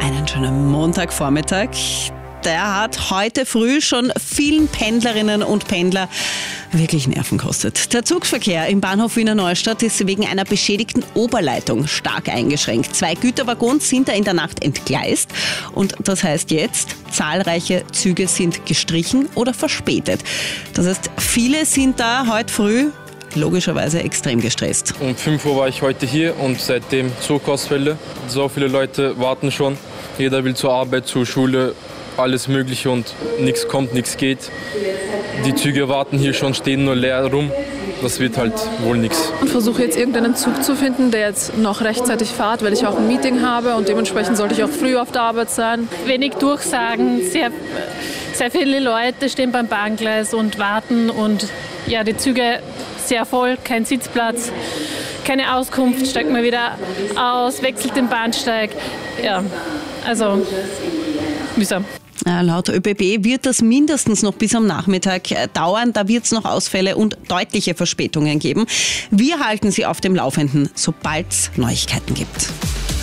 Einen schönen Montagvormittag. Der hat heute früh schon vielen Pendlerinnen und Pendler wirklich Nerven gekostet. Der Zugverkehr im Bahnhof Wiener Neustadt ist wegen einer beschädigten Oberleitung stark eingeschränkt. 2 Güterwaggons sind da in der Nacht entgleist und das heißt jetzt, zahlreiche Züge sind gestrichen oder verspätet. Das heißt, viele sind da heute früh logischerweise extrem gestresst. Um 5 Uhr war ich heute hier und seitdem Zugausfälle. So viele Leute warten schon. Jeder will zur Arbeit, zur Schule, alles Mögliche und nichts kommt, nichts geht. Die Züge warten hier schon, stehen nur leer rum. Das wird halt wohl nichts. Ich versuche jetzt irgendeinen Zug zu finden, der jetzt noch rechtzeitig fährt, weil ich auch ein Meeting habe und dementsprechend sollte ich auch früh auf der Arbeit sein. Wenig Durchsagen, sehr viele Leute stehen beim Bahngleis und warten und ja, die Züge sehr voll, kein Sitzplatz, keine Auskunft, steigt mal wieder aus, wechselt den Bahnsteig. Ja, also mühsam. Laut ÖBB wird das mindestens noch bis am Nachmittag dauern. Da wird es noch Ausfälle und deutliche Verspätungen geben. Wir halten Sie auf dem Laufenden, sobald es Neuigkeiten gibt.